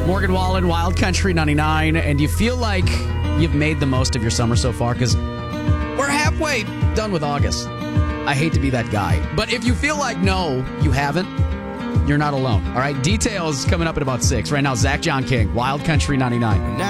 Morgan Wallen, Wild Country 99. And you feel like you've made the most of your summer so far? Because we're halfway done with August. I hate to be that guy. But if you feel like, no, you haven't, you're not alone. All right, details coming up at about 6. Right now, Zach John King, Wild Country 99.